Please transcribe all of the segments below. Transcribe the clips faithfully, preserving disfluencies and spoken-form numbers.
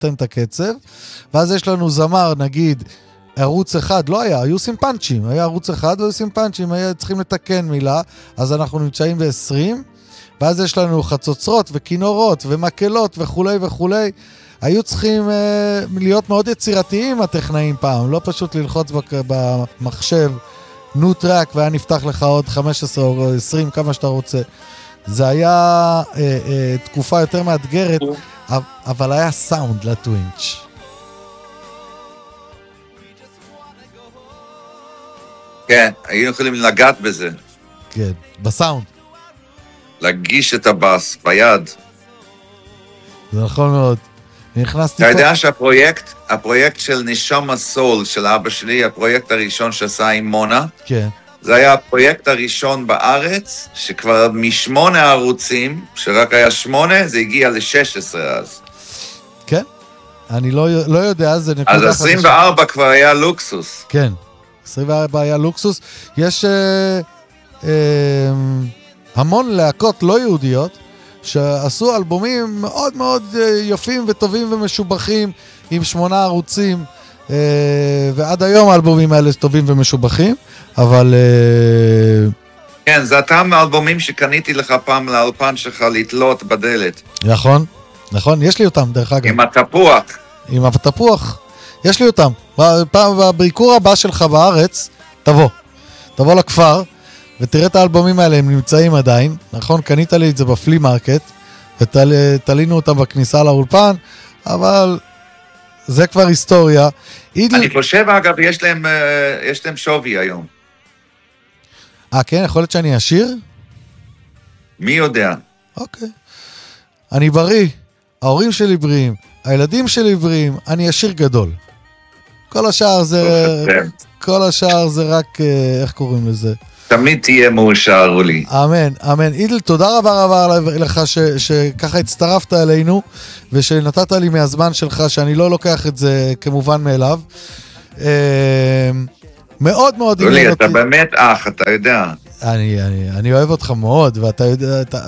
נותן את הקצב, ואז יש לנו זמר, נגיד, ערוץ אחד, לא היה, היו עושים פאנצ'ים, היה ערוץ אחד והיו עושים פאנצ'ים, היה צריכים לתקן מילה, אז אנחנו נמצאים ב-עשרים, ואז יש לנו חצוצרות וכינורות ומקלות וכולי וכולי, היו צריכים uh, להיות מאוד יצירתיים הטכנאים פעם, לא פשוט ללחוץ במחשב, נו טרק, והיה נפתח לך עוד חמש עשרה או עשרים, כמה שאתה רוצה. זה היה uh, uh, תקופה יותר מאתגרת, אבל היה סאונד לטווינץ'. כן, היינו יכולים לגעת בזה. כן, בסאונד. להגיש את הבאס ביד. זה נכון מאוד. נכנסתי... אתה יודע שהפרויקט, הפרויקט של נשמה סול של אבא שלי, הפרויקט הראשון שעשה עם מונה, כן. זה היה הפרויקט הראשון בארץ, שכבר משמונה ערוצים, שרק היה שמונה, זה הגיע ל-שש עשרה אז. כן, אני לא, לא יודע, זה נקודה... אז עשרים וארבע כבר היה לוקסוס. כן, עשרים וארבע היה לוקסוס. יש אה, אה, המון להקות לא יהודיות, שעשו אלבומים מאוד מאוד יפים וטובים ומשובחים, עם שמונה ערוצים, אה, ועד היום האלבומים האלה טובים ומשובחים, אבל... אה, כן, זה אותם האלבומים שקניתי לך פעם לאלפן שלך לתלות בדלת. נכון, נכון, יש לי אותם דרך אגב. עם התפוח. עם התפוח, יש לי אותם. פעם, בביקור הבא שלך בארץ, תבוא. תבוא לכפר, ותראה את האלבומים האלה, הם נמצאים עדיין. נכון, קנית לי את זה בפלי מרקט, ותלינו אותם בכניסה לאולפן, אבל זה כבר היסטוריה. אני חושב, אגב, יש להם, יש להם שווי היום. אה, כן? יכול להיות שאני אשיר? מי יודע? אוקיי. אני בריא, ההורים שלי בריאים, הילדים שלי בריאים, אני אשיר גדול. כל השאר זה... כל השאר זה רק... איך קוראים לזה? תמיד תהיה מאושר, רולי. אמן, אמן. אידל, תודה רבה רבה לך ש, שככה הצטרפת אלינו, ושנתת לי מהזמן שלך, שאני לא לוקח את זה כמובן מאליו. מאוד מאוד עניין אותי. רולי, אתה באמת אח, אתה יודע. אני, אני, אני אוהב אותך מאוד, ואתה יודע... אתה...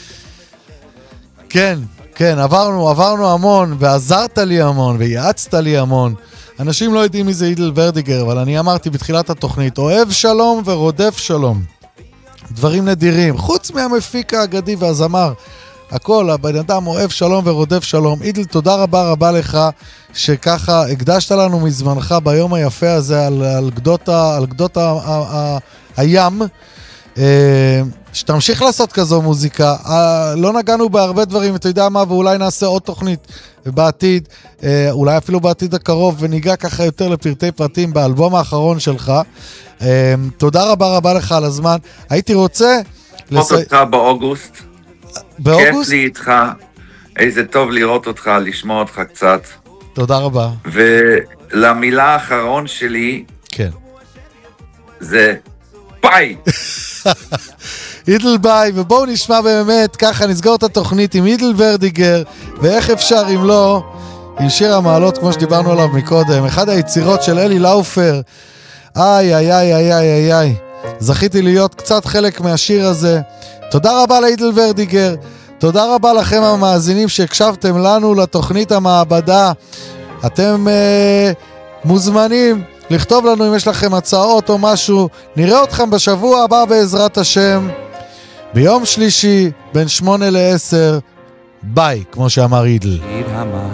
כן, כן, עברנו, עברנו המון, ועזרת לי המון, ויעצת לי המון. אנשים לא יודעים מי זה אידל ורדיגר, אבל אני אמרתי בתחילת התוכנית, אוהב שלום ורודף שלום. דברים נדירים, חוץ מהמפיק האגדי והזמר. הכל, הבן אדם אוהב שלום ורודף שלום. אידל, תודה רבה רבה לך, שככה הקדשת לנו מזמנך ביום היפה הזה, על, על גדות, ה, על גדות ה, ה, ה, הים. שתמשיך לעשות כזו מוזיקה. לא נגענו בהרבה דברים, אתה יודע מה, ואולי נעשה עוד תוכנית בעתיד, אולי אפילו בעתיד הקרוב, וניגע ככה יותר לפרטי פרטים באלבום האחרון שלך. תודה רבה רבה לך על הזמן. הייתי רוצה... לראות אותך באוגוסט. באוגוסט? כיף לי איתך, איזה טוב לראות אותך, לשמוע אותך קצת. תודה רבה. ולמילה האחרון שלי, כן. זה... ביי! אידל ביי, ובואו נשמע באמת, ככה נסגור את התוכנית עם אידל ורדיגר, ואיך אפשר אם לא, עם שיר המעלות כמו שדיברנו עליו מקודם, אחד היצירות של אלי לאופר. איי איי איי איי איי איי איי, זכיתי להיות קצת חלק מהשיר הזה. תודה רבה לאידל ורדיגר, תודה רבה לכם המאזינים שהקשבתם לנו לתוכנית המעבדה. אתם אה, מוזמנים לכתוב לנו אם יש לכם הצעות או משהו. נראה אתכם בשבוע הבא בעזרת השם, ביום שלישי בין שמונה לעשר. ביי, כמו שאמר אידל.